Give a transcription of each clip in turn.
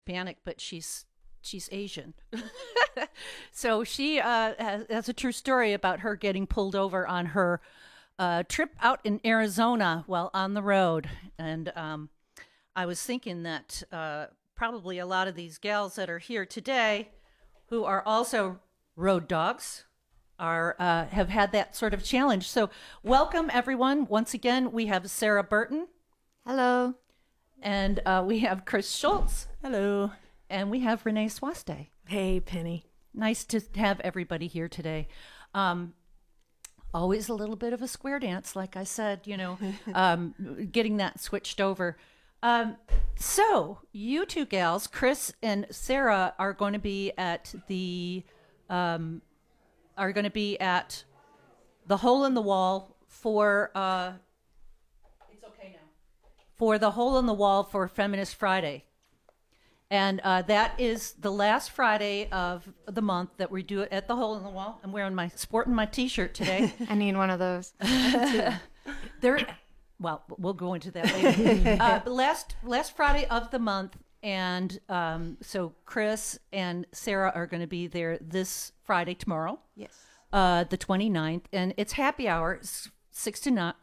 Hispanic, but she's Asian. So she has a true story about her getting pulled over on her trip out in Arizona while on the road. And I was thinking that probably a lot of these gals that are here today who are also road dogs are have had that sort of challenge. So welcome, everyone. Once again, we have Sarah Burton. Hello. And we have Chris Schultz. Hello. And we have Renee Swaste. Hey, Penny. Nice to have everybody here today. Always a little bit of a square dance, like I said, getting that switched over. So you two gals, Chris and Sarah, are going to be at the Hole in the Wall for it's okay now, for the Hole in the Wall for Feminist Friday. And that is the last Friday of the month that we do it at the Hole in the Wall. I'm sporting my T-shirt today. I need one of those. Well, we'll go into that later. Last Friday of the month, and so Chris and Sarah are going to be there this Friday, tomorrow. Yes. The 29th, and it's happy hour, 6 to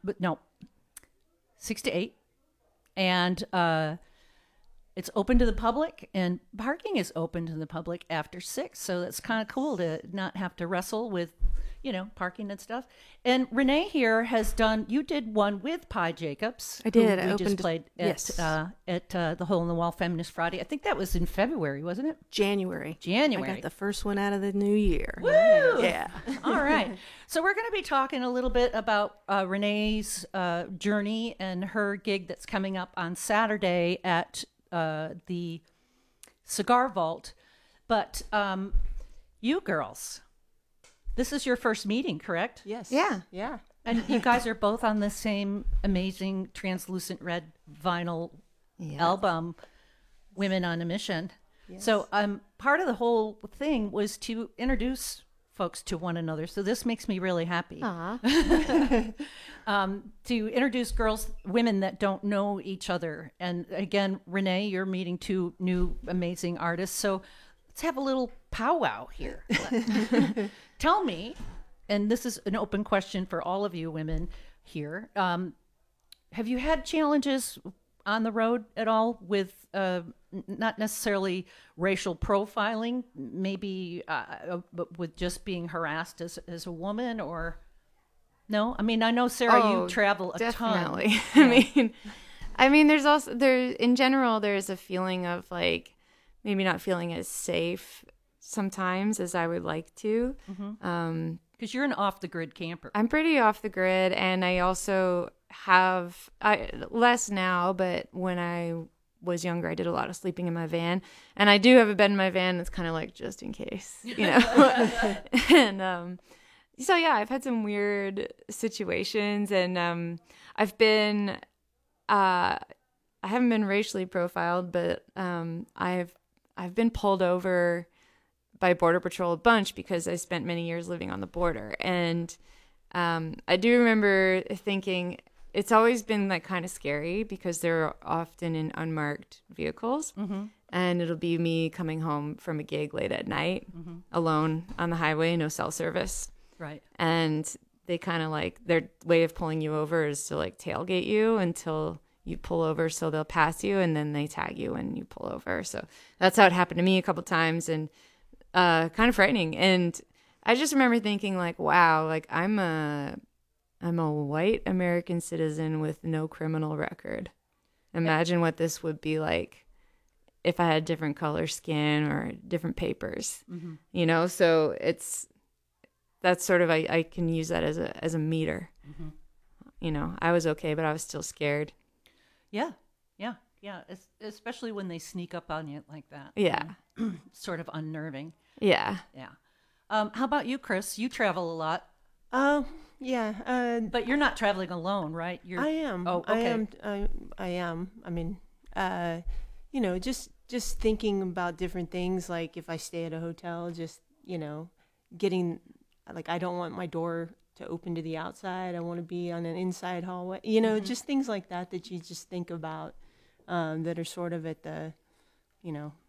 8, and it's open to the public, and parking is open to the public after 6. So that's kind of cool to not have to wrestle with, parking and stuff. And Renee here you did one with Pi Jacobs. I did. We just played at the Hole in the Wall Feminist Friday. I think that was in February, wasn't it? January. I got the first one out of the new year. Woo! Yeah. All right. So we're going to be talking a little bit about Renee's journey and her gig that's coming up on Saturday at the Cigar Vault. But you girls, this is your first meeting, correct? Yes. Yeah. And you guys are both on the same amazing translucent red vinyl album, Women on a Mission. Yes. So part of the whole thing was to introduce folks to one another. So this makes me really happy. Aw. To introduce women that don't know each other. And again, Renee, you're meeting two new amazing artists. So let's have a little powwow here. Tell me, and this is an open question for all of you women here, have you had challenges on the road at all with not necessarily racial profiling, maybe but with just being harassed as a woman, or no? I mean, I know, Sarah, you travel a definitely. ton. Yeah. I mean, in general, there's a feeling of like maybe not feeling as safe sometimes as I would like to. Mm-hmm. Because you're an off-the-grid camper. I'm pretty off the grid, and I also have less now, but when I was younger, I did a lot of sleeping in my van, and I do have a bed in my van that's kind of like just in case, and so yeah, I've had some weird situations, and I've been I haven't been racially profiled, but I've been pulled over by Border Patrol a bunch because I spent many years living on the border. And I do remember thinking it's always been like kind of scary because they're often in unmarked vehicles. Mm-hmm. And it'll be me coming home from a gig late at night, alone on the highway, no cell service. Right. And they kind of like, their way of pulling you over is to like tailgate you until you pull over, so they'll pass you, and then they tag you when you pull over. So that's how it happened to me a couple times, and kind of frightening. And I just remember thinking like, wow, like I'm a white American citizen with no criminal record. Imagine what this would be like if I had different color skin or different papers, so that's sort of, I can use that as a meter. I was okay, but I was still scared. Yeah. Especially when they sneak up on you like that. Yeah. Sort of unnerving. Yeah. Yeah. How about you, Chris? You travel a lot. Yeah. But you're not traveling alone, right? I am. Oh, okay. I am. I mean, just thinking about different things. Like if I stay at a hotel, just, getting, like, I don't want my door to open to the outside. I want to be on an inside hallway, just things like that you just think about, that are sort of at the,